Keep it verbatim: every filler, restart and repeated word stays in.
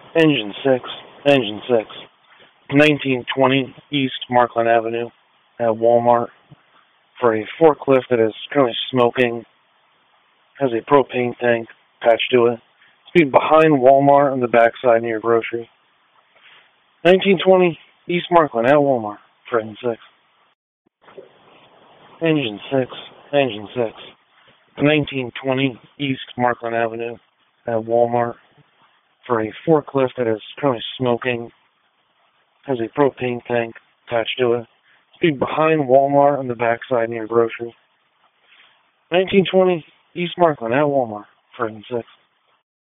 Engine six, Engine six, nineteen twenty East Markland Avenue at Walmart for a forklift that is currently smoking, has a propane tank attached to it. Speed behind Walmart on the backside near grocery. nineteen twenty East Markland at Walmart for Engine six. Engine six, Engine six, nineteen twenty East Markland Avenue at Walmart for a forklift that is currently smoking, has a propane tank attached to it. Speed behind Walmart on the backside near grocery. nineteen twenty East Markland at Walmart for Engine six.